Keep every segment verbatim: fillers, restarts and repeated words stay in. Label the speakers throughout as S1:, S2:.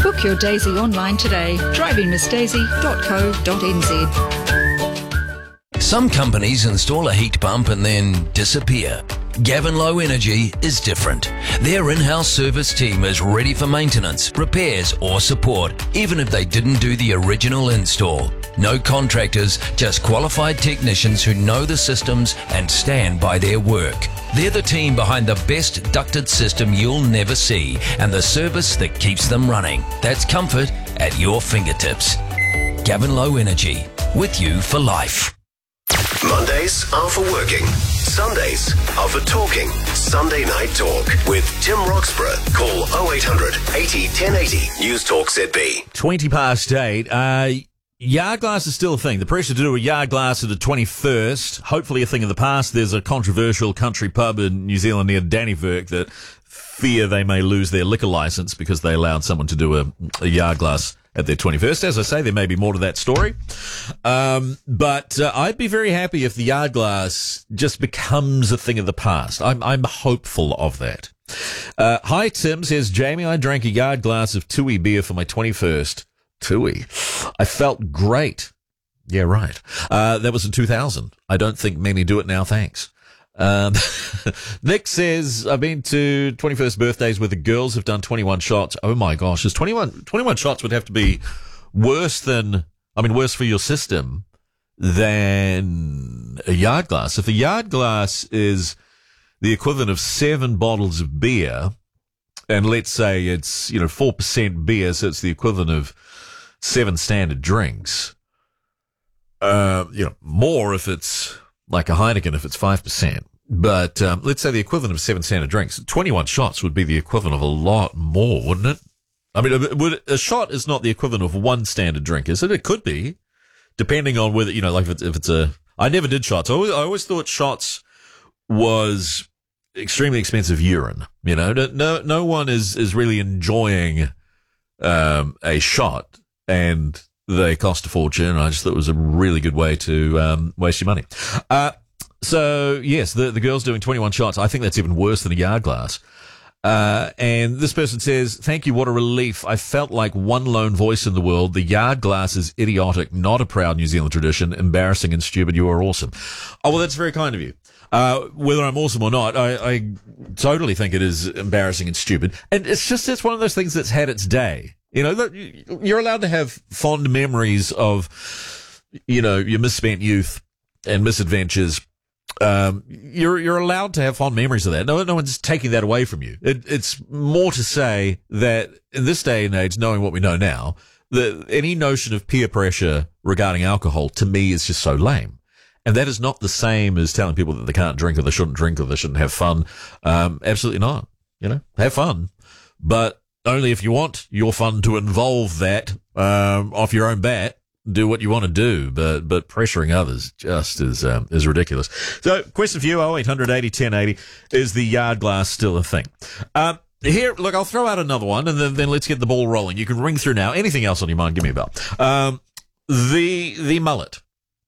S1: Book your Daisy online today. driving miss daisy dot co dot n z.
S2: Some companies install a heat pump and then disappear. Gavin Low Energy is different. Their in-house service team is ready for maintenance, repairs or support, even if they didn't do the original install. No contractors, just qualified technicians who know the systems and stand by their work. They're the team behind the best ducted system you'll never see and the service that keeps them running. That's comfort at your fingertips. Gavin Low Energy, with you for life.
S3: Mondays are for working. Sundays are for talking. Sunday Night Talk with Tim Roxburgh. Call oh eight hundred eighty ten eighty. News Talk Z B.
S4: twenty past eight. Uh, yard glass is still a thing. The pressure to do a yard glass at the twenty-first, hopefully a thing of the past. There's a controversial country pub in New Zealand near Dannevirke that fear they may lose their liquor license because they allowed someone to do a, a yard glass at their twenty-first. As I say, there may be more to that story. Um, but uh, I'd be very happy if the yard glass just becomes a thing of the past. I'm, I'm hopeful of that. Uh, hi, Tim, says Jamie, I drank a yard glass of Tui beer for my twenty-first. Tui. I felt great. Yeah, right. Uh, that was in two thousand. I don't think many do it now, thanks. Um, Nick says, I've been to twenty-first birthdays where the girls have done twenty-one shots. Oh my gosh, is twenty-one, twenty-one shots would have to be worse than, I mean, worse for your system than a yard glass. If a yard glass is the equivalent of seven bottles of beer, and let's say it's, you know, four percent beer, so it's the equivalent of seven standard drinks, uh, you know, more if it's like a Heineken if it's five percent. But um, let's say the equivalent of seven standard drinks. twenty-one shots would be the equivalent of a lot more, wouldn't it? I mean, would, a shot is not the equivalent of one standard drink, is it? It could be, depending on whether, you know, like if it's, if it's a... I never did shots. I always, I always thought shots was extremely expensive urine. You know, no no one is, is really enjoying um, a shot, and they cost a fortune. I just thought it was a really good way to um, waste your money. Uh, so, yes, the, the girl's doing twenty-one shots. I think that's even worse than a yard glass. Uh, and this person says, thank you, what a relief. I felt like one lone voice in the world. The yard glass is idiotic, not a proud New Zealand tradition. Embarrassing and stupid. You are awesome. Oh, well, that's very kind of you. Uh, whether I'm awesome or not, I, I totally think it is embarrassing and stupid. And it's just, it's one of those things that's had its day. You know, you're allowed to have fond memories of, you know, your misspent youth and misadventures. Um, you're, you're allowed to have fond memories of that. No, no one's taking that away from you. It, it's more to say that in this day and age, knowing what we know now, that any notion of peer pressure regarding alcohol to me is just so lame. And that is not the same as telling people that they can't drink or they shouldn't drink or they shouldn't have fun. Um, absolutely not. You know, have fun, but only if you want your fun to involve that, um, off your own bat. Do what you want to do, but, but pressuring others just is, um, is ridiculous. So, question for you, oh eight hundred eighty ten eighty, is the yard glass still a thing? Um, here, look, I'll throw out another one and then, then let's get the ball rolling. You can ring through now. Anything else on your mind, give me a bell. Um, the, the mullet.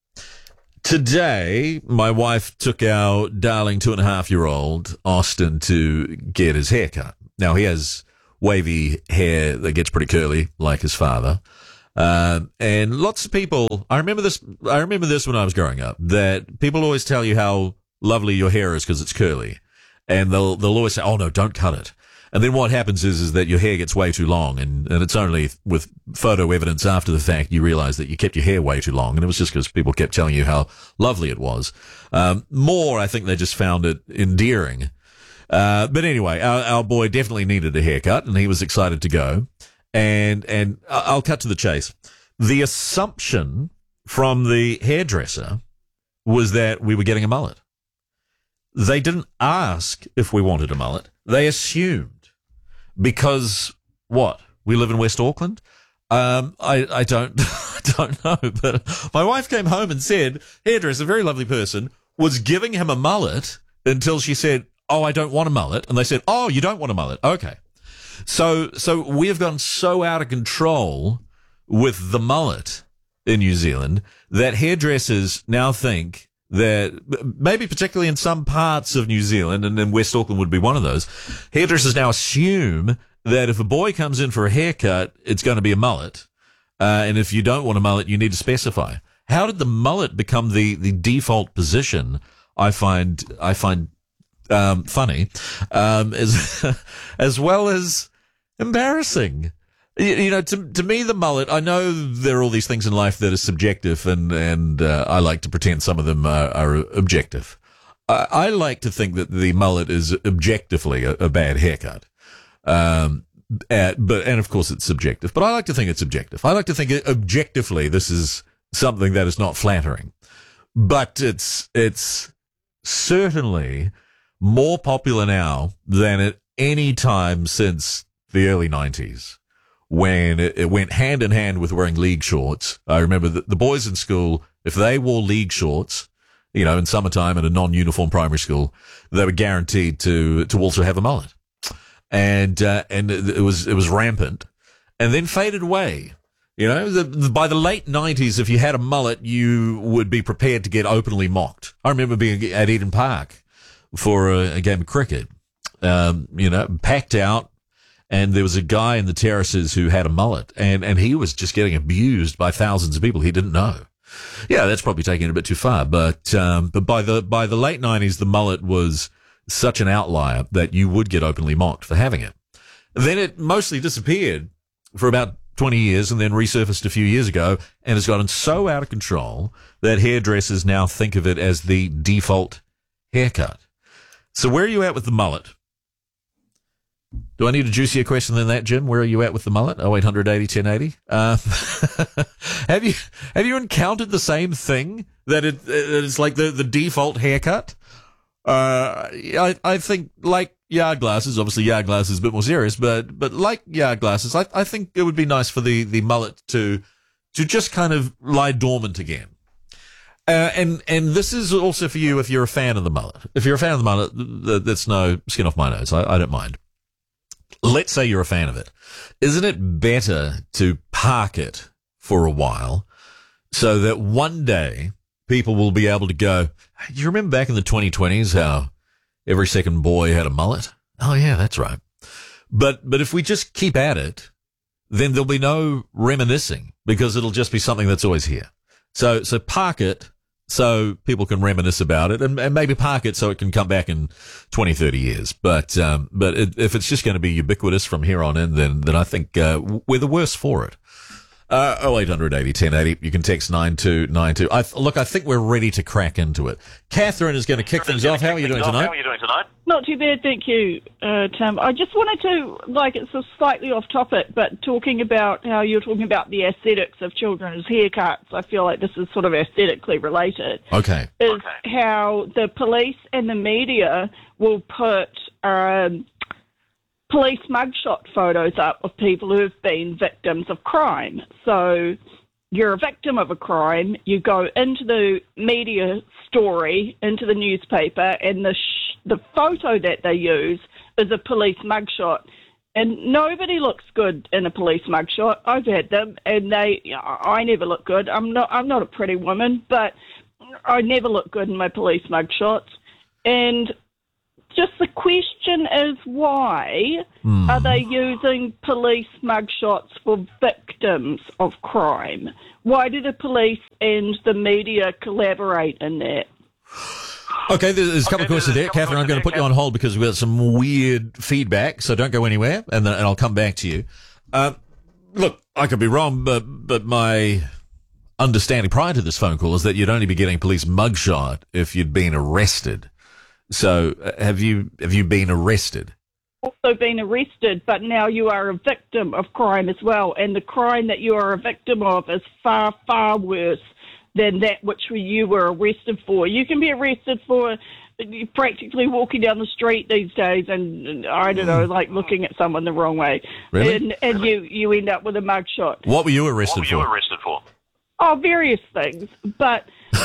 S4: Today, my wife took our darling two and a half year old, Austin, to get his hair cut. Now, he has wavy hair that gets pretty curly, like his father. Um, and lots of people, I remember this, I remember this when I was growing up, that people always tell you how lovely your hair is because it's curly. And they'll, they'll always say, oh no, don't cut it. And then what happens is, is that your hair gets way too long, and, and it's only with photo evidence after the fact you realize that you kept your hair way too long, and it was just because people kept telling you how lovely it was. Um, more, I think they just found it endearing. Uh, but anyway, our, our boy definitely needed a haircut, and he was excited to go. And, and I'll cut to the chase. The assumption from the hairdresser was that we were getting a mullet. They didn't ask if we wanted a mullet. They assumed. Because what? We live in West Auckland? Um, I, I don't, I don't know, but my wife came home and said, hairdresser, very lovely person, was giving him a mullet until she said, oh, I don't want a mullet. And they said, oh, you don't want a mullet. Okay. So, so we have gone so out of control with the mullet in New Zealand that hairdressers now think that, maybe particularly in some parts of New Zealand, and then West Auckland would be one of those, hairdressers now assume that if a boy comes in for a haircut, it's going to be a mullet. Uh, and if you don't want a mullet, you need to specify. How did the mullet become the, the default position? I find, I find, um, funny, um, as, as well as embarrassing. You, you know, to, to me, the mullet, I know there are all these things in life that are subjective, and, and, uh, I like to pretend some of them are, are objective. I, I like to think that the mullet is objectively a, a bad haircut. Um, at, but, and of course it's subjective, but I like to think it's objective. I like to think it, objectively this is something that is not flattering, but it's, it's certainly more popular now than at any time since the early nineties, when it, it went hand in hand with wearing league shorts. I remember that the boys in school, if they wore league shorts, you know, in summertime at a non-uniform primary school, they were guaranteed to, to also have a mullet. And, uh, and it was, it was rampant and then faded away. You know, the, the, by the late nineties, if you had a mullet, you would be prepared to get openly mocked. I remember being at Eden Park for a, a game of cricket, um, you know, packed out. And there was a guy in the terraces who had a mullet, and, and he was just getting abused by thousands of people he didn't know. Yeah, that's probably taking it a bit too far, but, um, but by the, by the late nineties, the mullet was such an outlier that you would get openly mocked for having it. Then it mostly disappeared for about twenty years and then resurfaced a few years ago, and has gotten so out of control that hairdressers now think of it as the default haircut. So where are you at with the mullet? Do I need a juicier question than that, Jim? Where are you at with the mullet? oh eight hundred eighty ten eighty. Uh, have you, have you encountered the same thing that it, it's like the, the default haircut? Uh, I, I think like yard glasses, obviously yard glasses is a bit more serious, but, but like yard glasses, I, I think it would be nice for the, the mullet to, to just kind of lie dormant again. Uh, and, and this is also for you if you're a fan of the mullet. If you're a fan of the mullet, that's no skin off my nose. I, I don't mind. Let's say you're a fan of it. Isn't it better to park it for a while so that one day people will be able to go, you remember back in the twenty twenties how every second boy had a mullet? Oh, yeah, that's right. But, but if we just keep at it, then there'll be no reminiscing because it'll just be something that's always here. So, so park it so people can reminisce about it, and, and maybe park it so it can come back in twenty, thirty years. But, um, but it, if it's just going to be ubiquitous from here on in, then, then I think, uh, we're the worse for it. Uh, oh eight hundred eighty ten eighty. You can text nine two nine two. I, look, I think we're ready to crack into it. Catherine is going to kick things off. How are you doing tonight?
S5: How are you doing tonight?
S6: Not too bad, thank you, uh, Tim. I just wanted to, like, it's a slightly off topic, but talking about how you're talking about the aesthetics of children's haircuts, I feel like this is sort of aesthetically related.
S4: Okay.
S6: Is
S5: Okay.
S6: how the police and the media will put um, police mugshot photos up of people who have been victims of crime. So you're a victim of a crime, you go into the media story, into the newspaper, and the sh- the photo that they use is a police mugshot. And nobody looks good in a police mugshot. I've had them, and they, I never look good. I'm not, I'm not a pretty woman, but I never look good in my police mugshots. And just the question is, why mm. are they using police mugshots for victims of crime? Why do the police and the media collaborate in that?
S4: Okay, there's a couple
S5: Okay,
S4: of questions
S5: there's
S4: there.
S5: a couple
S4: Catherine, I'm going to put you on hold because we've got some weird feedback, so don't go anywhere, and then and I'll come back to you. Uh, look, I could be wrong, but but my understanding prior to this phone call is that you'd only be getting a police mugshot if you'd been arrested. So uh, have you have you been arrested?
S6: Also been arrested, but now you are a victim of crime as well, and the crime that you are a victim of is far, far worse than that which you were arrested for. You can be arrested for practically walking down the street these days and, I don't know, like looking at someone the wrong way.
S4: Really?
S6: And, and you, you end up with a mugshot.
S4: What were you arrested
S5: What were you
S4: for?
S5: arrested for?
S6: Oh, various things, but...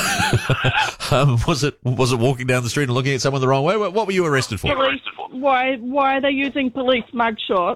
S4: um, was it was it walking down the street and looking at someone the wrong way? What, what were you arrested for?
S6: Police, why, why are they using police mugshots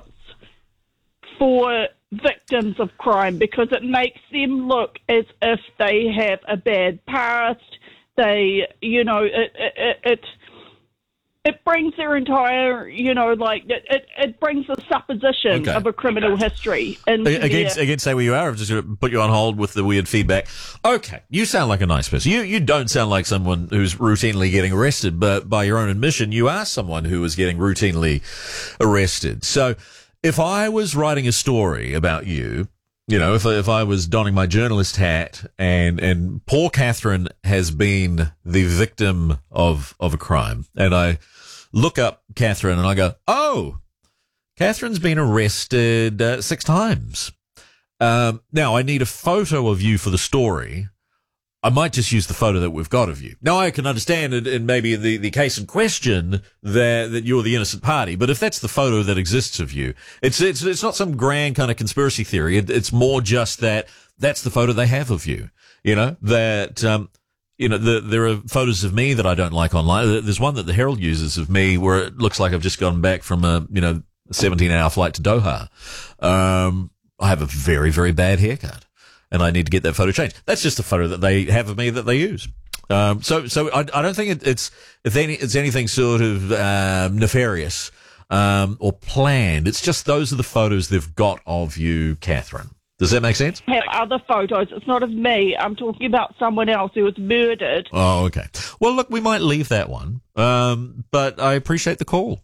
S6: for victims of crime? Because it makes them look as if they have a bad past. They, you know, it, it, it it brings their entire, you know, like, it, it, it brings the supposition
S4: Okay.
S6: of a criminal history. into
S4: Again,
S6: their-
S4: again, say where you are. I'm just going to put you on hold with the weird feedback. Okay, you sound like a nice person. You you don't sound like someone who's routinely getting arrested, but by your own admission, you are someone who is getting routinely arrested. So if I was writing a story about you, you know, if if I was donning my journalist hat and and poor Catherine has been the victim of of a crime, and I look up Catherine and I go, oh, Catherine's been arrested uh, six times. Um, now I need a photo of you for the story. I might just use the photo that we've got of you. Now I can understand it in maybe the, the case in question that, that you're the innocent party, but if that's the photo that exists of you, it's, it's, it's not some grand kind of conspiracy theory. It, it's more just that that's the photo they have of you. You know, that, um, you know, the, there are photos of me that I don't like online. There's one that the Herald uses of me where it looks like I've just gone back from a, you know, seventeen hour flight to Doha. Um, I have a very, very bad haircut. And I need to get that photo changed. That's just a photo that they have of me that they use. Um, so, so I, I don't think it, it's, if any, it's anything sort of, um, nefarious, um, or planned. It's just those are the photos they've got of you, Catherine. Does that make sense?
S6: have other photos. It's not of me. I'm talking about someone else who was murdered.
S4: Oh, okay. Well, look, we might leave that one. Um, but I appreciate the call.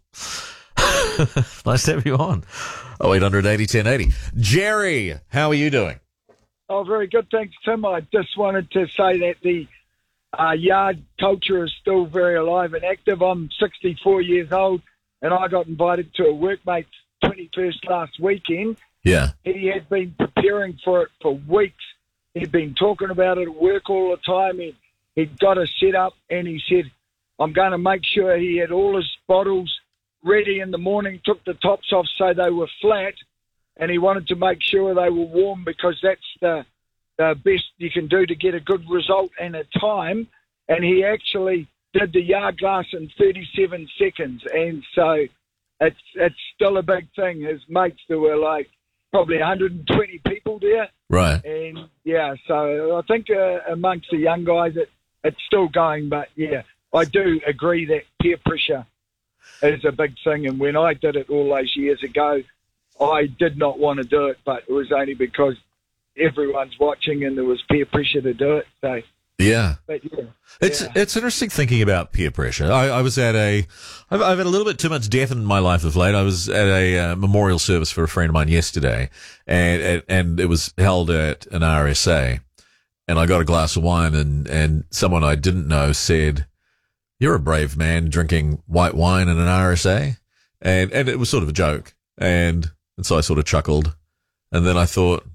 S4: Nice to have you on. Oh, eight hundred eighty ten eighty. Jerry, how are you doing?
S5: Oh, very good. Thanks, Tim. I just wanted to say that the uh, yard culture is still very alive and active. I'm sixty-four years old, and I got invited to a workmate's twenty-first last weekend.
S4: Yeah.
S5: He had been preparing for it for weeks. He'd been talking about it at work all the time. He, he'd got a set up, and he said, I'm going to make sure he had all his bottles ready in the morning, took the tops off so they were flat, and he wanted to make sure they were warm because that's the, the best you can do to get a good result and a time. And he actually did the yard glass in thirty-seven seconds. And so it's it's still a big thing. His mates, there were like probably one hundred twenty people there.
S4: Right.
S5: And, yeah, so I think uh, amongst the young guys, it, it's still going. But, yeah, I do agree that peer pressure is a big thing. And when I did it all those years ago, I did not want to do it, but it was only because everyone's watching and there was peer pressure to do it. So,
S4: Yeah.
S5: but yeah.
S4: It's
S5: yeah.
S4: it's interesting thinking about peer pressure. I, I was at a, I've, I've had a little bit too much death in my life of late. I was at a uh, memorial service for a friend of mine yesterday, and, and and it was held at an R S A, and I got a glass of wine, and and someone I didn't know said, "You're a brave man drinking white wine in an R S A," and and it was sort of a joke, and and so I sort of chuckled, and then I thought,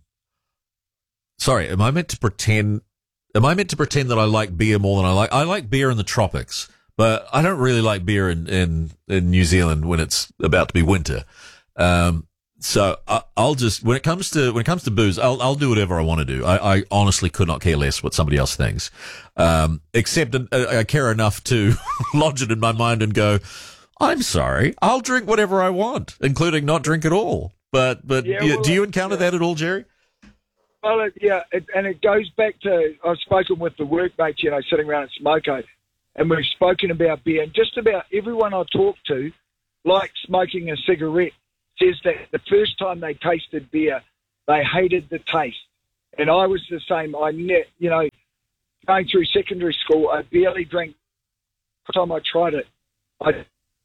S4: sorry, am I meant to pretend? Am I meant to pretend that I like beer more than I like? I like beer in the tropics, but I don't really like beer in, in, in New Zealand when it's about to be winter. Um, so I, I'll just, when it comes to, when it comes to booze, I'll, I'll do whatever I want to do. I, I honestly could not care less what somebody else thinks. Um, except I, I care enough to lodge it in my mind and go, I'm sorry, I'll drink whatever I want, including not drink at all. But, but
S5: Yeah,
S4: yeah,
S5: well,
S4: do you encounter
S5: yeah.
S4: that at all, Jerry?
S5: Well, it, yeah, it, and it goes back to, I've spoken with the workmates, you know, sitting around at Smoko, and we've spoken about beer, and just about everyone I talk to, like smoking a cigarette, says that the first time they tasted beer, they hated the taste. And I was the same. I, ne- you know, going through secondary school, I barely drank. The time I tried it, I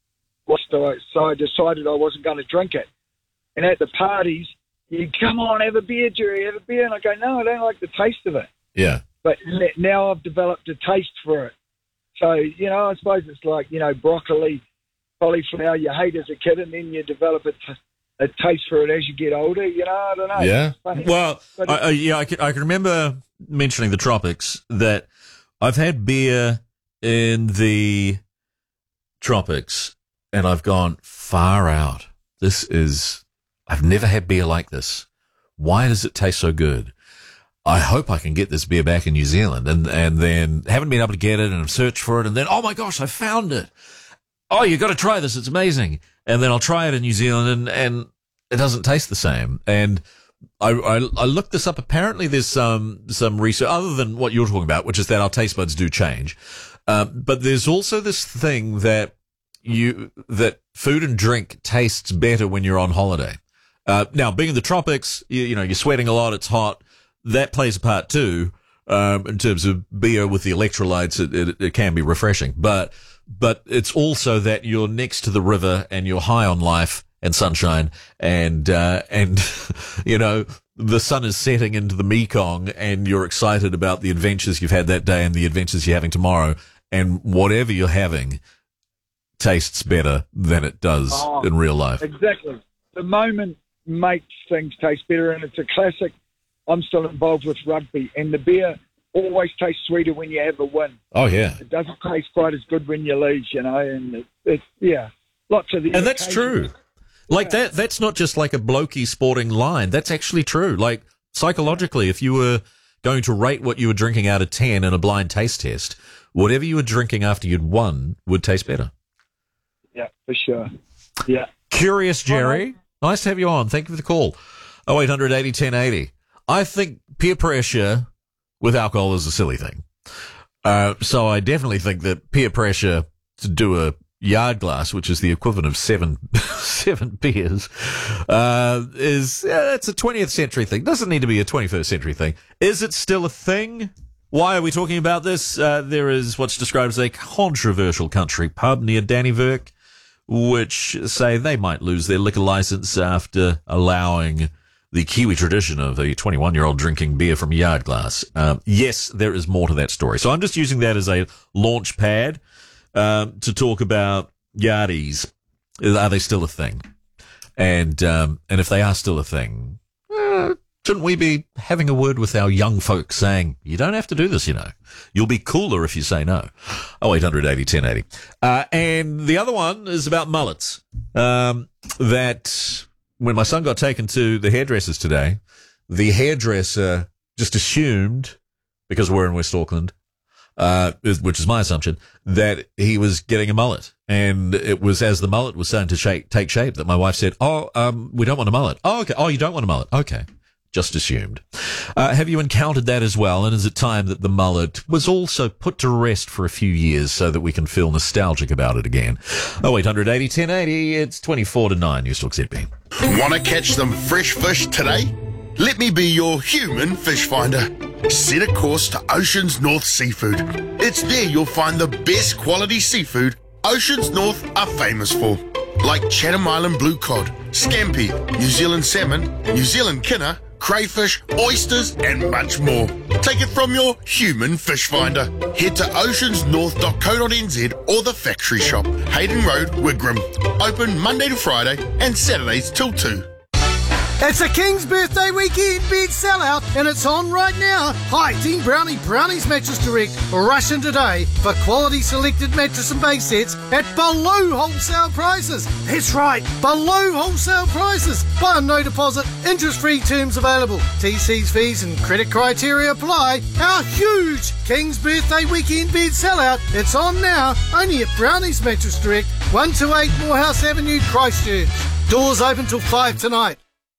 S5: so I decided I wasn't going to drink it. And at the parties, you come on, have a beer, Jerry, have a beer. And I go, no, I don't like the taste of it.
S4: Yeah.
S5: But n- now I've developed a taste for it. So, you know, I suppose it's like, you know, broccoli, cauliflower, you hate as a kid, and then you develop a, t- a taste for it as you get older. You know, I don't know.
S4: Yeah.
S5: It's funny.
S4: Well,
S5: But
S4: I, I, yeah, I can, I can remember mentioning the tropics, that I've had beer in the tropics and I've gone far out. This is, I've never had beer like this. Why does it taste so good? I hope I can get this beer back in New Zealand, and, and then haven't been able to get it, and I've searched for it, and then, oh my gosh, I found it. Oh, you got to try this. It's amazing. And then I'll try it in New Zealand, and, and it doesn't taste the same. And I, I, I looked this up. Apparently there's some, some research other than what you're talking about, which is that our taste buds do change. Um, but there's also this thing that you that food and drink tastes better when you're on holiday. Uh, now, being in the tropics, you, you know, you're sweating a lot, it's hot. That plays a part too, um, in terms of beer with the electrolytes. It, it, it can be refreshing, but, but it's also that you're next to the river and you're high on life and sunshine and, uh, and, you know, the sun is setting into the Mekong and you're excited about the adventures you've had that day and the adventures you're having tomorrow, and whatever you're having tastes better than it does
S5: oh,
S4: in real life.
S5: Exactly. The moment makes things taste better, and it's a classic. I'm still involved with rugby, and the beer always tastes sweeter when you have a win.
S4: Oh, yeah.
S5: It doesn't taste quite as good when you lose, you know, and it, it's, yeah, lots of the...
S4: And that's true. Like, yeah. that that's not just like a blokey sporting line. That's actually true. Like, psychologically, if you were going to rate what you were drinking out of ten in a blind taste test, whatever you were drinking after you'd won would taste better.
S5: Yeah, for sure. Yeah.
S4: Curious Jerry. Oh, nice to have you on. Thank you for the call. oh eight hundred eighty ten eighty. I think peer pressure with alcohol is a silly thing. Uh, so I definitely think that peer pressure to do a yard glass, which is the equivalent of seven seven beers, uh, is uh, it's a twentieth century thing. Doesn't need to be a twenty-first century thing. Is it still a thing? Why are we talking about this? Uh, there is what's described as a controversial country pub near Dannyverk, which say they might lose their liquor license after allowing the Kiwi tradition of a twenty-one-year-old drinking beer from a yard glass. Um, yes, there is more to that story. So I'm just using that as a launch pad um, to talk about yardies. Are they still a thing? And um, and if they are still a thing, uh, shouldn't we be having a word with our young folks saying, you don't have to do this, you know. You'll be cooler if you say no. oh eight hundred eighty ten eighty. Uh, and the other one is about mullets. Um, that when my son got taken to the hairdressers today, the hairdresser just assumed, because we're in West Auckland, uh, which is my assumption, that he was getting a mullet. And it was as the mullet was starting to shape, take shape that my wife said, oh, um, we don't want a mullet. Oh, okay. Oh, you don't want a mullet. Okay. Just assumed. Uh, have you encountered that as well? And is it time that the mullet was also put to rest for a few years so that we can feel nostalgic about it again? oh eight hundred eighty ten eighty. It's twenty-four to nine. News Talk Z B.
S7: Want to catch some fresh fish today? Let me be your human fish finder. Set a course to Oceans North Seafood. It's there you'll find the best quality seafood Oceans North are famous for, like Chatham Island blue cod, scampi, New Zealand salmon, New Zealand kinner, crayfish, oysters, and much more. Take it from your human fish finder. Head to oceans north dot co dot n z or the factory shop, Hayden Road, Wigram. Open Monday to Friday and Saturdays till two.
S8: It's a King's Birthday Weekend bed sellout, and it's on right now. Hi, Team Brownie Brownies Mattress Direct. Rush in today for quality selected mattress and base sets at below wholesale prices. That's right, below wholesale prices. Buy on no deposit, interest-free terms available. T Cs, fees and credit criteria apply. Our huge King's Birthday Weekend bed sellout. It's on now, only at Brownies Mattress Direct, one two eight Morehouse Avenue, Christchurch. Doors open till five tonight.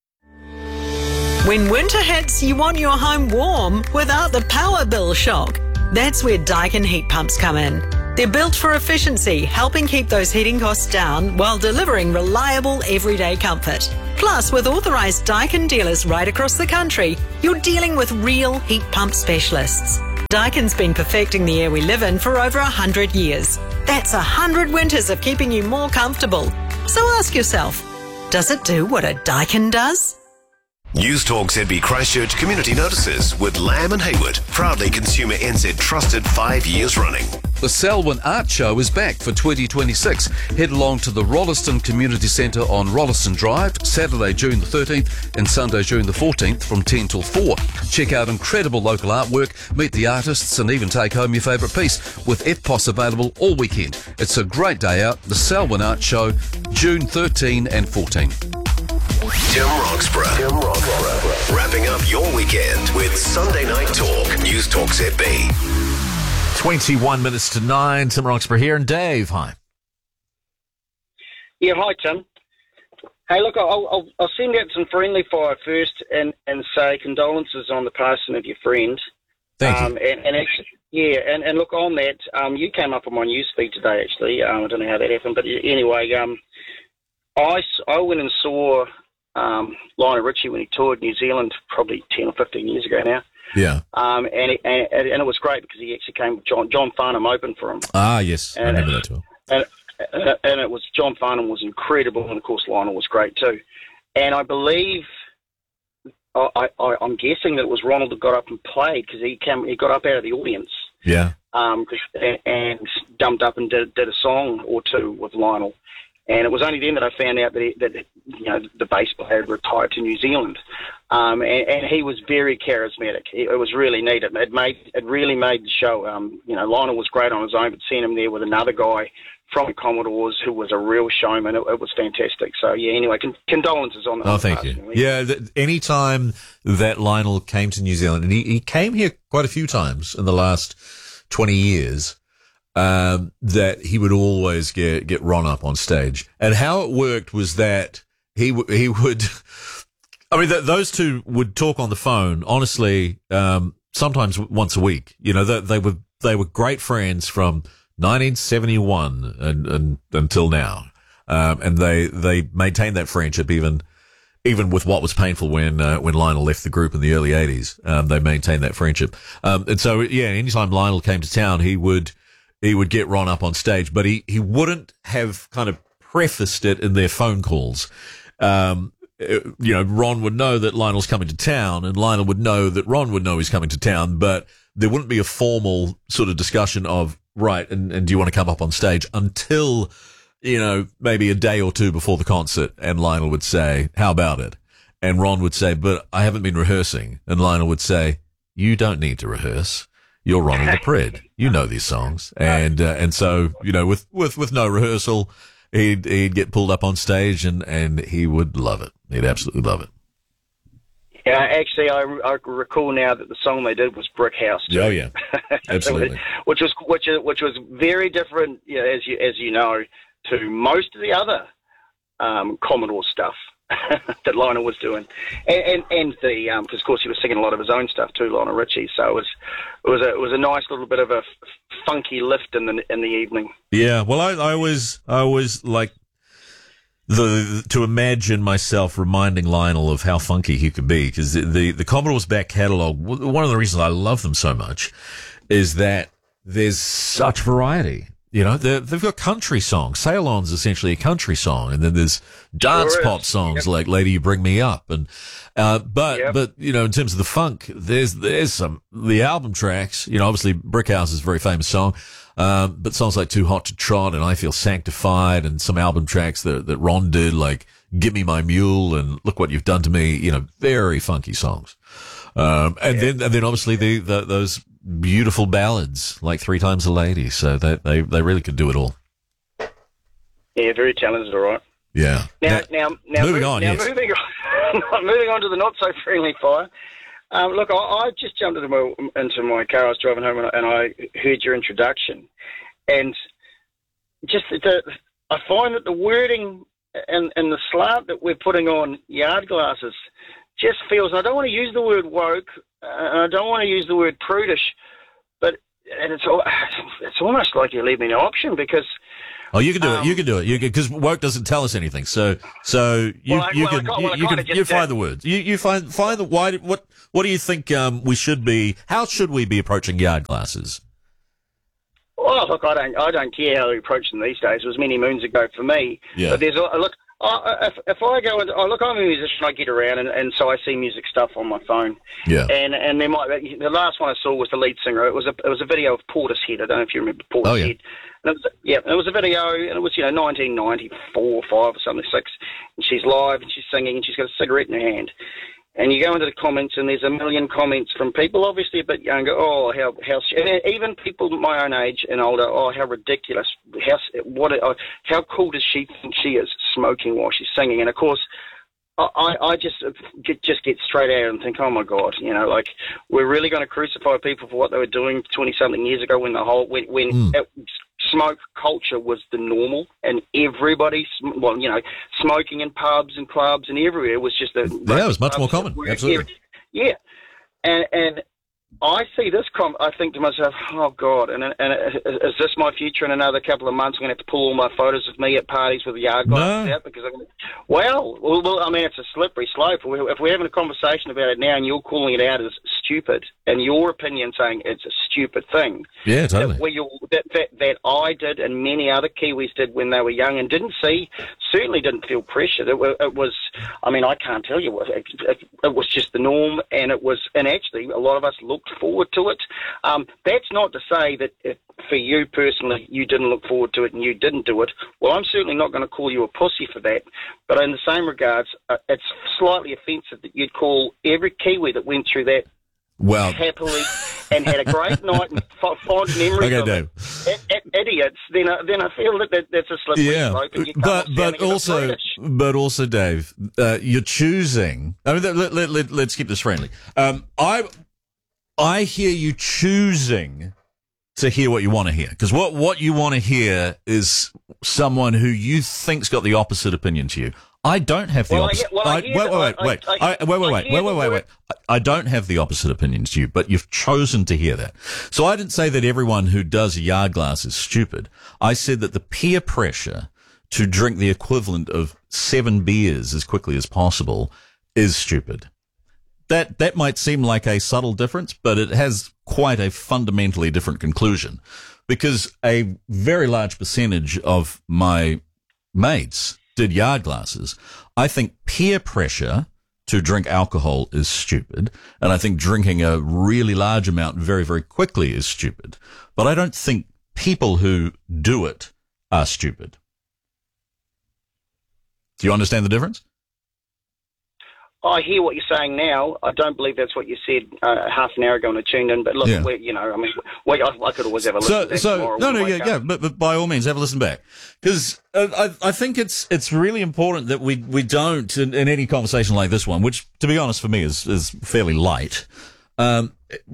S9: When winter hits, you want your home warm without the power bill shock. That's where Daikin heat pumps come in. They're built for efficiency, helping keep those heating costs down while delivering reliable everyday comfort. Plus, with authorised Daikin dealers right across the country, you're dealing with real heat pump specialists. Daikin's been perfecting the air we live in for over one hundred years. That's one hundred winters of keeping you more comfortable. So ask yourself, does it do what a Daikin does?
S3: News Talk Z B Christchurch Community Notices with Lamb and Hayward, proudly Consumer N Z trusted five years running.
S10: The Selwyn Art Show is back for twenty twenty-six. Head along to the Rolleston Community Centre on Rolleston Drive, Saturday, June the thirteenth and Sunday, June the fourteenth from ten till four. Check out incredible local artwork, meet the artists and even take home your favourite piece with F P O S available all weekend. It's a great day out. The Selwyn Art Show, June thirteenth and fourteenth.
S3: Tim Roxburgh. Tim Roxburgh. Wrapping up your weekend with Sunday Night Talk. News Talk Z B.
S4: twenty-one minutes to nine. Tim Roxburgh here. And Dave, hi.
S11: Yeah, hi, Tim. Hey, look, I'll, I'll, I'll send out some friendly fire first and, and say condolences on the passing of your friend.
S4: Thank
S11: um,
S4: you.
S11: And, and actually, yeah, and, and look, on that, um, you came up on my newsfeed today, actually. Um, I don't know how that happened, but anyway, um, I, I went and saw um, Lionel Richie when he toured New Zealand probably ten or fifteen years ago now.
S4: Yeah.
S11: Um, and, it, and, and it was great because he actually came, John, John Farnham opened for him.
S4: Ah, yes.
S11: And,
S4: I remember that too.
S11: And, and it was, John Farnham was incredible, and of course Lionel was great too. And I believe, I, I, I'm guessing that it was Ronald that got up and played because he came, he got up out of the audience.
S4: Yeah.
S11: Um, and, and jumped up and did, did a song or two with Lionel. And it was only then that I found out that, he, that you know, the bass player had retired to New Zealand. Um, and, and he was very charismatic. It, it was really neat. It, it made it really made the show. Um, you know, Lionel was great on his own, but seeing him there with another guy from Commodores who was a real showman, it, it was fantastic. So yeah, anyway, con- condolences on that.
S4: Oh, thank you. Yeah, th- any time that Lionel came to New Zealand, and he, he came here quite a few times in the last twenty years, um, that he would always get, get Ron up on stage. And how it worked was that he, w- he would, I mean, th- those two would talk on the phone, honestly, um, sometimes once a week. You know, they, they were, they were great friends from nineteen seventy-one and, and until now. Um, and they, they maintained that friendship even, even with what was painful when, uh, when Lionel left the group in the early eighties. Um, they maintained that friendship. Um, and so, yeah, anytime Lionel came to town, he would, he would get Ron up on stage, but he, he wouldn't have kind of prefaced it in their phone calls. Um, you know, Ron would know that Lionel's coming to town, and Lionel would know that Ron would know he's coming to town, but there wouldn't be a formal sort of discussion of, right, and, and do you want to come up on stage until, you know, maybe a day or two before the concert, and Lionel would say, how about it? And Ron would say, but I haven't been rehearsing. And Lionel would say, you don't need to rehearse. You're Ronald the Pred. You know these songs. And, uh, and so, you know, with, with, with no rehearsal, he'd, he'd get pulled up on stage and, and he would love it. He'd absolutely love it.
S11: Yeah, actually, I, I recall now that the song they did was Brick House. Too.
S4: Oh yeah, absolutely.
S11: which was which which was very different, you know, as you as you know, to most of the other um, Commodore stuff that Lionel was doing, and and, and the because um, of course he was singing a lot of his own stuff too, Lionel Richie. So it was it was a it was a nice little bit of a f- funky lift in the in the evening.
S4: Yeah, well, I I always I always like. The, to imagine myself reminding Lionel of how funky he could be, because the, the, the Commodore's back catalogue, one of the reasons I love them so much is that there's such variety. You know, they've got country songs. Sail On's essentially a country song. And then there's dance
S11: Sure
S4: pop
S11: is.
S4: songs
S11: Yep.
S4: like Lady You Bring Me Up. And, uh, but,
S11: Yep.
S4: but, you know, in terms of the funk, there's, there's some, the album tracks, you know, obviously Brick House is a very famous song. Um, but songs like Too Hot to Trot and I Feel Sanctified and some album tracks that, that Ron did, like Give Me My Mule and Look What You've Done to Me, you know, very funky songs. Um, and yeah. then, and then obviously the, the, those beautiful ballads like Three Times a Lady. So they, they, they really could do it all.
S11: Yeah, very talented, all right.
S4: Yeah.
S11: Now, now, now,
S4: moving
S11: move,
S4: on,
S11: now
S4: yes.
S11: moving on, moving on to the not so friendly fire. Um, look, I, I just jumped into my into my car. I was driving home and, and I heard your introduction, and just the, I find that the wording and, and the slant that we're putting on Yard Glasses just feels. And I don't want to use the word woke, uh, and I don't want to use the word prudish, but and it's al- it's almost like you leave me no option because.
S4: Oh, you can do
S11: Um,
S4: it. You can do it. You because woke doesn't tell us anything. So, so you
S11: Well, I-
S4: you
S11: well, I
S4: can
S11: can't-
S4: you,
S11: well, I
S4: you
S11: kinda
S4: can
S11: just
S4: you
S11: did.
S4: find the words. You you find find the why. What what do you think um, we should be? How should we be approaching Yard Glasses?
S11: Well, look, I don't, I don't care how we approach them these days. It was many moons ago for me.
S4: Yeah.
S11: But there's a look. I, if, if I go and oh, look, I'm a musician. I get around, and, and so I see music stuff on my phone.
S4: Yeah.
S11: And and there might the last one I saw was the lead singer. It was a it was a video of Portishead. I don't know if you remember Portishead.
S4: Oh, yeah.
S11: And it was, yeah, it was a video, and it was you know nineteen ninety-four, five or something, six. And she's live, and she's singing, and she's got a cigarette in her hand. And you go into the comments, and there's a million comments from people, obviously a bit younger. Oh, how how and even people my own age and older. Oh, how ridiculous! How what? Oh, how cool does she think she is smoking while she's singing? And of course, I I just get, just get straight out and think, oh my God, you know, like we're really going to crucify people for what they were doing twenty something years ago when the whole when when.
S4: Mm.
S11: It, smoke culture was the normal, and everybody, well, you know, smoking in pubs and clubs and everywhere was just a
S4: Yeah, it was much more common. Absolutely.
S11: Yeah, and and I see this com. I think to myself, oh God, and, and is this my future in another couple of months? I'm going to have to pull all my photos of me at parties with the yard glasses
S4: No.
S11: out because I'm going to, well, well, well, I mean, it's a slippery slope. If we're, if we're having a conversation about it now and you're calling it out as stupid, and your opinion saying it's a stupid thing,
S4: Yeah, totally.
S11: that, we, that, that, that I did and many other Kiwis did when they were young and didn't see, certainly didn't feel pressured. It, wa- it was, I mean, I can't tell you what, it, it, it was just the norm, and it was, and actually a lot of us looked forward to it. Um, that's not to say that if, for you personally, you didn't look forward to it and you didn't do it. Well, I'm certainly not going to call you a pussy for that, but in the same regards, uh, it's slightly offensive that you'd call every Kiwi that went through that
S4: Well,
S11: happily and had a great night and f- fond memories
S4: Okay,
S11: of
S4: Dave.
S11: it, i- i- idiots, then I, then I feel that, that that's a slippery
S4: yeah,
S11: slope. And you come
S4: but
S11: off
S4: but
S11: sounding a bit
S4: also
S11: brutish.
S4: but also, Dave, uh, you're choosing. I mean, let, let, let, let's keep this friendly. Um, I I hear you choosing to hear what you want to hear, because what what you want to hear is someone who you think's got the opposite opinion to you. I don't have the
S11: Well, I
S4: opposite.
S11: hear- well, I
S4: I-
S11: hear
S4: wait,
S11: that-
S4: wait, wait,
S11: I-
S4: wait,
S11: I-
S4: I- wait, wait,
S11: I
S4: wait,
S11: hear
S4: wait,
S11: the
S4: wait, wait,
S11: word-
S4: wait. I I don't have the opposite opinions to you, but you've chosen to hear that. So I didn't say that everyone who does a yard glass is stupid. I said that the peer pressure to drink the equivalent of seven beers as quickly as possible is stupid. That that might seem like a subtle difference, but it has quite a fundamentally different conclusion, because a very large percentage of my mates did yard glasses. I think peer pressure to drink alcohol is stupid, and I think drinking a really large amount very, very quickly is stupid. But I don't think people who do it are stupid. Do you understand the difference?
S11: I hear what you're saying now. I don't believe that's what you said uh, half an hour ago when I tuned in. But look,
S4: Yeah.
S11: we, you know, I mean, we, I, I could always have a listen
S4: So,
S11: back
S4: so
S11: tomorrow
S4: no,
S11: when
S4: no,
S11: I
S4: yeah,
S11: wake up.
S4: yeah, but, but by all means, have a listen back, because uh, I, I think it's it's really important that we we don't in, in any conversation like this one, which to be honest for me is is fairly light. Um,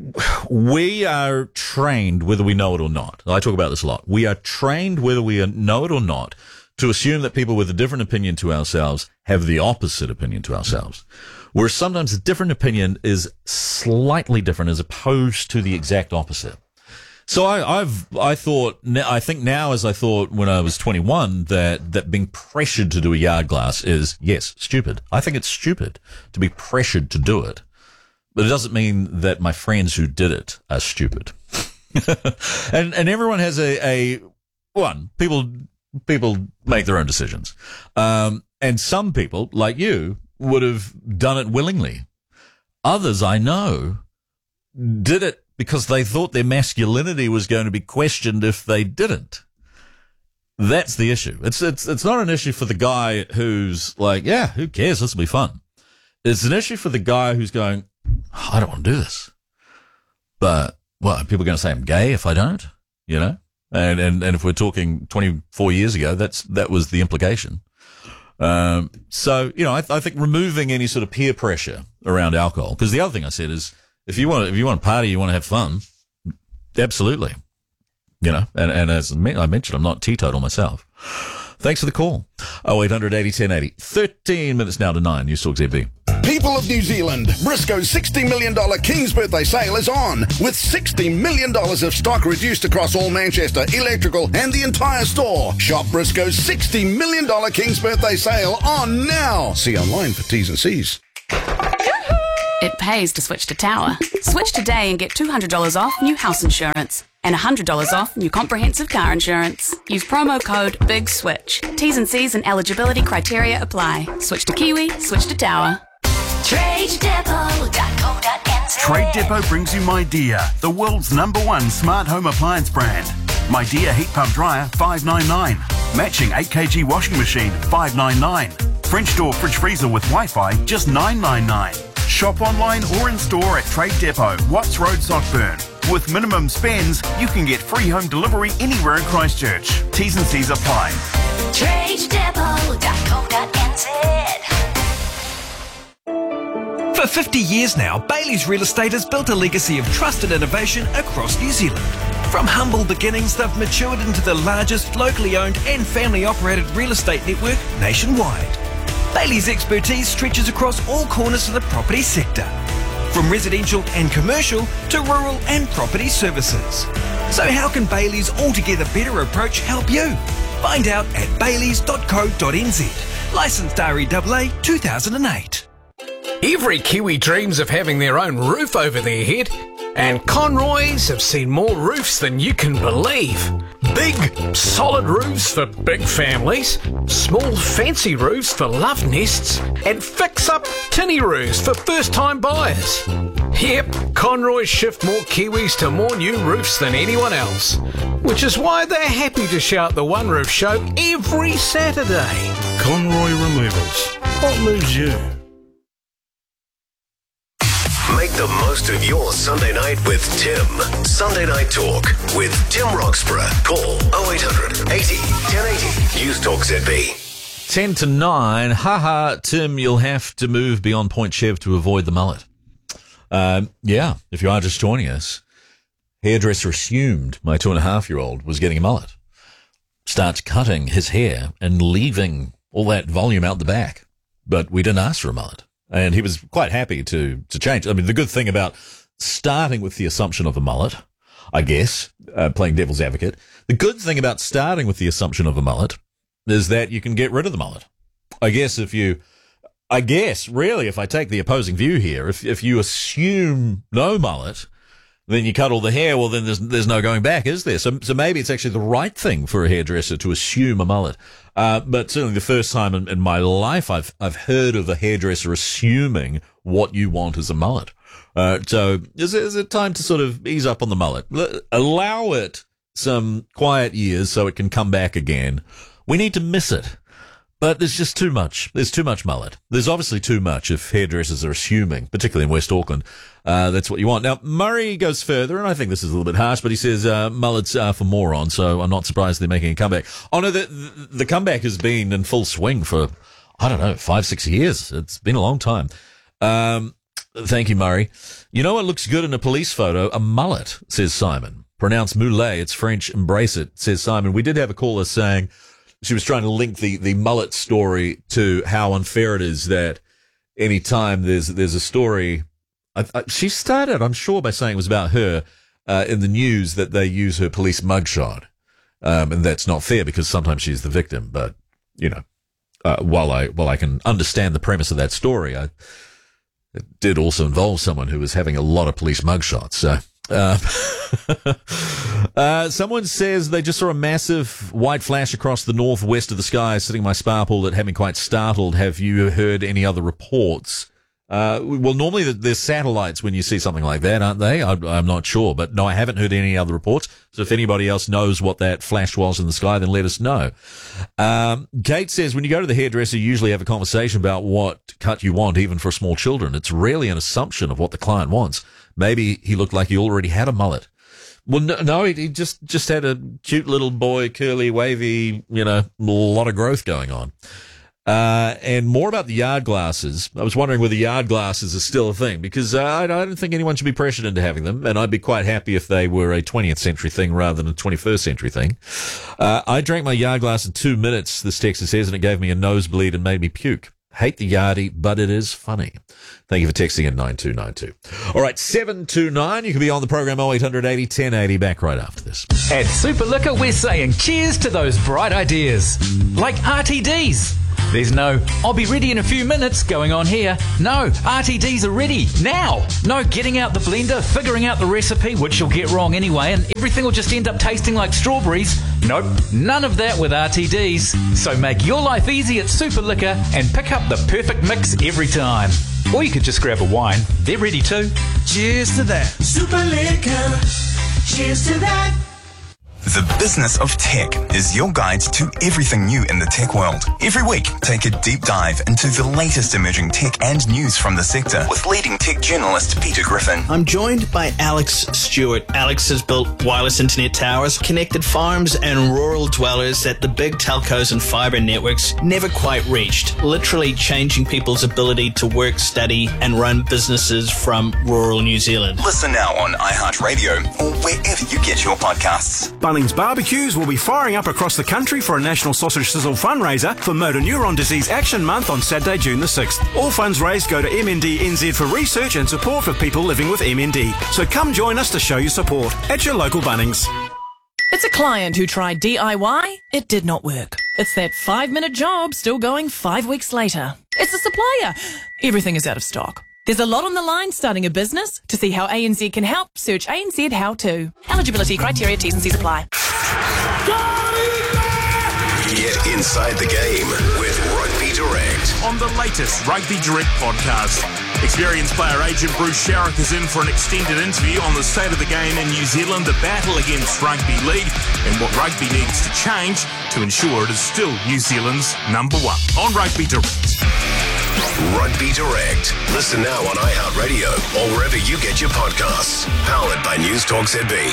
S4: we are trained, whether we know it or not. I talk about this a lot. We are trained, whether we know it or not, to assume that people with a different opinion to ourselves have the opposite opinion to ourselves. Whereas sometimes a different opinion is slightly different as opposed to the exact opposite. So I, I've, I thought, I think now as I thought when I was twenty-one, that, that being pressured to do a yard glass is, yes, stupid. I think it's stupid to be pressured to do it. But it doesn't mean that my friends who did it are stupid. and, and everyone has a, a, one, people, people make their own decisions. Um, and some people, like you, would have done it willingly. Others, I know, did it because they thought their masculinity was going to be questioned if they didn't. That's the issue. It's it's it's not an issue for the guy who's like, yeah, who cares? This will be fun. It's an issue for the guy who's going, oh, I don't want to do this. But what, are people going to say I'm gay if I don't? You know? And and and if we're talking twenty-four years ago, that's that was the implication. Um, so, you know, I, I think removing any sort of peer pressure around alcohol, because the other thing I said is, if you want to, if you want to party, you want to have fun, absolutely, you know, and, and as I mentioned, I'm not teetotal myself. Thanks for the call. oh eight hundred eighty ten eighty. thirteen minutes now to nine. News Talk Z B.
S12: People of New Zealand, Briscoe's sixty million dollars King's Birthday Sale is on, with sixty million dollars of stock reduced across all Manchester, electrical and the entire store. Shop Briscoe's sixty million dollars King's Birthday Sale on now. See online for T's and C's.
S13: It pays to switch to Tower. Switch today and get two hundred dollars off new house insurance and one hundred dollars off new comprehensive car insurance. Use promo code BIGSWITCH. T's and C's and eligibility criteria apply. Switch to Kiwi, switch to Tower.
S14: trade depot dot co dot n z.
S15: Trade Depot brings you MyDear, the world's number one smart home appliance brand. MyDear heat pump dryer, five ninety-nine. Matching eight kilogram washing machine, five ninety-nine. French door fridge freezer with Wi-Fi, just nine ninety-nine. Shop online or in store at Trade Depot, Watts Road, Sockburn. With minimum spends, you can get free home delivery anywhere in Christchurch. T's and C's apply.
S14: trade depot dot co dot n z.
S16: For fifty years now, Bailey's Real Estate has built a legacy of trust and innovation across New Zealand. From humble beginnings, they've matured into the largest locally owned and family-operated real estate network nationwide. Bailey's expertise stretches across all corners of the property sector. from residential and commercial to rural and property services. So how can Bailey's Altogether Better approach help you? Find out at baileys dot co dot n z. Licensed R E A A two thousand eight.
S17: Every Kiwi dreams of having their own roof over their head, and Conroy's have seen more roofs than you can believe. Big, solid roofs for big families, small, fancy roofs for love nests, and fix-up tinny roofs for first-time buyers. Yep, Conroy's shift more Kiwis to more new roofs than anyone else, which is why they're happy to shout the One Roof Show every Saturday.
S18: Conroy Removals. What moves you?
S3: Make the most of your Sunday night with Tim. Sunday Night Talk with Tim Roxburgh. Call oh eight hundred eighty ten eighty. News Talk Z B.
S4: ten to nine. Haha, Tim, you'll have to move beyond Point Chev to avoid the mullet. Um, yeah, if you are just joining us, hairdresser assumed my two and a half year old was getting a mullet. Starts cutting his hair and leaving all that volume out the back. But we didn't ask for a mullet. And he was quite happy to, to change. I mean, the good thing about starting with the assumption of a mullet, I guess, uh, playing devil's advocate, the good thing about starting with the assumption of a mullet is that you can get rid of the mullet. I guess if you, I guess, really, if I take the opposing view here, if, if you assume no mullet, then you cut all the hair, well, then there's, there's no going back, is there? So, so maybe it's actually the right thing for a hairdresser to assume a mullet. Uh, but certainly the first time in, in my life I've, I've heard of a hairdresser assuming what you want is a mullet. Uh, so is it, is it time to sort of ease up on the mullet? L- allow it some quiet years so it can come back again. We need to miss it. But there's just too much. There's too much mullet. There's obviously too much if hairdressers are assuming, particularly in West Auckland, uh, that's what you want. Now, Murray goes further, and I think this is a little bit harsh, but he says uh, mullets are for morons, so I'm not surprised they're making a comeback. Oh, no, the, the, the comeback has been in full swing for, I don't know, five, six years. It's been a long time. Um, thank you, Murray. You know what looks good in a police photo? A mullet, says Simon. Pronounced moulet. It's French. Embrace it, says Simon. We did have a caller saying she was trying to link the, the mullet story to how unfair it is that any time there's there's a story, I, I, she started, I'm sure, by saying it was about her uh, in the news that they use her police mugshot, um, and that's not fair because sometimes she's the victim. But you know, uh, while I while I can understand the premise of that story, I, it did also involve someone who was having a lot of police mugshots. So. Uh, uh, someone says they just saw a massive white flash across the northwest of the sky sitting in my spa pool that had me quite startled. Have you heard any other reports? Uh, well, normally there's satellites when you see something like that, aren't they? I, I'm not sure, but no, I haven't heard any other reports. So if anybody else knows what that flash was in the sky, then let us know. Um, Kate says when you go to the hairdresser, you usually have a conversation about what cut you want, even for small children. It's rarely an assumption of what the client wants. Maybe he looked like he already had a mullet. Well, no, no he, he just, just had a cute little boy, curly, wavy, you know, a lot of growth going on. Uh, and more about the yard glasses. I was wondering whether yard glasses are still a thing because uh, I, I don't think anyone should be pressured into having them. And I'd be quite happy if they were a twentieth century thing rather than a twenty-first century thing. Uh, I drank my yard glass in two minutes, this texter says, and it gave me a nosebleed and made me puke. Hate the yardie, but it is funny. Thank you for texting in nine two nine two. All right, seven two nine. You can be on the program oh eight hundred eighty ten eighty. Back right after this.
S19: At Super Liquor, we're saying cheers to those bright ideas. Like R T Ds. There's no, I'll be ready in a few minutes going on here. No, R T Ds are ready now. No getting out the blender, figuring out the recipe, which you'll get wrong anyway, and everything will just end up tasting like strawberries. Nope, none of that with R T Ds. So make your life easy at Super Liquor and pick up the perfect mix every time. Or you could just grab a wine. They're ready too. Cheers to that.
S20: Super Liquor. Cheers to that.
S21: The Business of Tech is your guide to everything new in the tech world. Every week, take a deep dive into the latest emerging tech and news from the sector with leading tech journalist Peter Griffin.
S22: I'm joined by Alex Stewart. Alex has built wireless internet towers, connected farms and rural dwellers that the big telcos and fibre networks never quite reached, literally changing people's ability to work, study and run businesses from rural New Zealand.
S21: Listen now on iHeartRadio or wherever you get your podcasts.
S1: Bunnings barbecues will be firing up across the country for a National Sausage Sizzle fundraiser for Motor Neuron Disease Action Month on Saturday, June the sixth. All funds raised go to M N D N Z for research and support for people living with M N D. So come join us to show your support at your local Bunnings.
S2: It's a client who tried D I Y. It did not work. It's that five-minute job still going five weeks later. It's a supplier. Everything is out of stock. There's a lot on the line starting a business. To see how A N Z can help, search A N Z How To. Eligibility criteria, T's and C's apply.
S3: Get inside the game with Rugby Direct.
S23: On the latest Rugby Direct podcast, experienced player agent Bruce Sharrock is in for an extended interview on the state of the game in New Zealand, the battle against rugby league, and what rugby needs to change to ensure it is still New Zealand's number one. On Rugby Direct.
S3: Rugby Direct. Listen now on iHeartRadio or wherever you get your podcasts. Powered by News Talk Z B.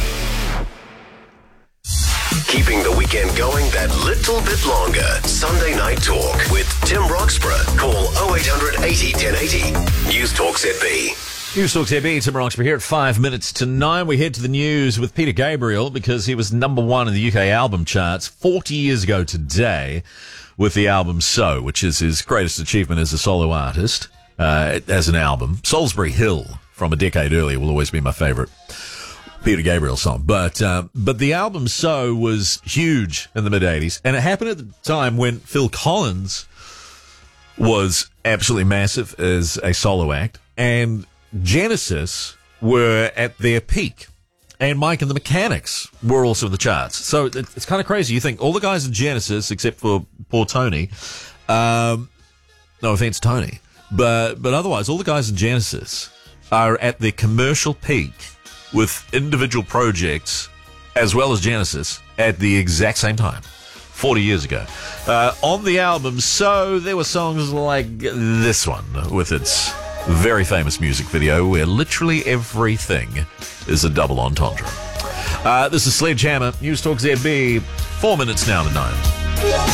S3: Keeping the weekend going that little bit longer. Sunday Night Talk with Tim Roxburgh. Call oh eight hundred eighty ten eighty. News Talk Z B.
S4: News Talk Z B, Tim Roxburgh here at five minutes to nine. We head to the news with Peter Gabriel because he was number one in the U K album charts forty years ago today with the album So, which is his greatest achievement as a solo artist, uh, as an album. Salisbury Hill from a decade earlier will always be my favourite Peter Gabriel song. But, uh, but the album So was huge in the mid-eighties, and it happened at the time when Phil Collins was absolutely massive as a solo act, and Genesis were at their peak. And Mike and the Mechanics were also in the charts. So it's kind of crazy. You think all the guys in Genesis, except for poor Tony, um, no offense, Tony, but, but otherwise, all the guys in Genesis are at their commercial peak with individual projects as well as Genesis at the exact same time, forty years ago. Uh, on the album, So, there were songs like this one with its very famous music video where literally everything is a double entendre. Uh, this is Sledgehammer, News Talk Z B, four minutes now to nine.